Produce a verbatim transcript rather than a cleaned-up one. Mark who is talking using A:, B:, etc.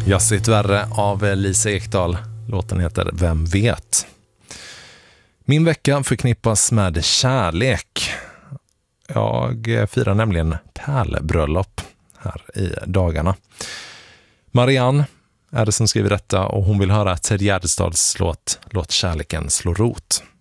A: Jazzigt värre av Lisa Ekdahl. Låten heter Vem vet? Min vecka förknippas med kärlek. Jag firar nämligen pärlbröllop här i dagarna. Marianne är det som skriver detta och hon vill höra Ted Gärdestads låt Låt kärleken slå rot.